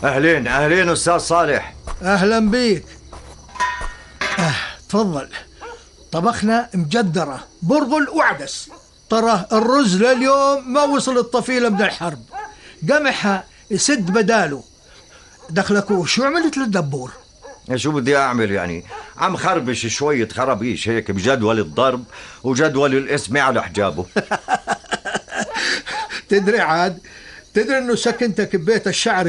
أهلين أهلين أستاذ صالح. أهلا بيك. تفضل. طبخنا مجدرة برغل وعدس. ترى الرز لليوم ما وصل الطفيلة من الحرب. قمحها يسد بداله. دخلك شو عملت للدبور؟ شو بدي أعمل يعني؟ عم خربش شوية خرابيش هيك بجدول الضرب وجدول الاسم على حجابه. تدري إنه سكنتك ببيت الشعر